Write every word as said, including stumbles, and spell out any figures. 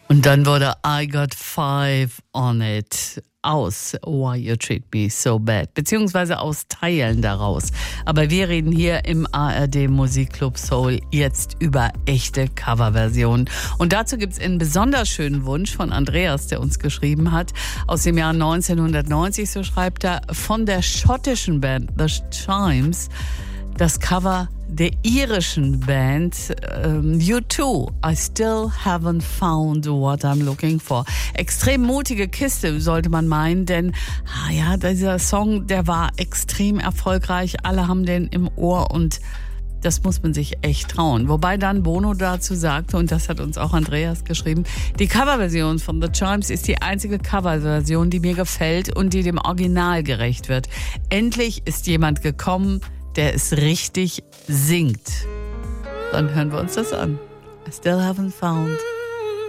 Und dann wurde I Got Five on It aus Why You Treat Me So Bad, beziehungsweise aus Teilen daraus. Aber wir reden hier im A R D Musikclub Soul jetzt über echte Coverversionen. Und dazu gibt es einen besonders schönen Wunsch von Andreas, der uns geschrieben hat, aus dem Jahr neunzehnhundertneunzig, so schreibt er, von der schottischen Band The Chimes, das Cover der irischen Band um, U zwei, I Still Haven't Found What I'm Looking For. Extrem mutige Kiste, sollte man meinen, denn ah ja, dieser Song, der war extrem erfolgreich. Alle haben den im Ohr und das muss man sich echt trauen. Wobei dann Bono dazu sagte, und das hat uns auch Andreas geschrieben, die Coverversion von The Chimes ist die einzige Coverversion, die mir gefällt und die dem Original gerecht wird. Endlich ist jemand gekommen, der es richtig singt. Dann hören wir uns das an. I still haven't found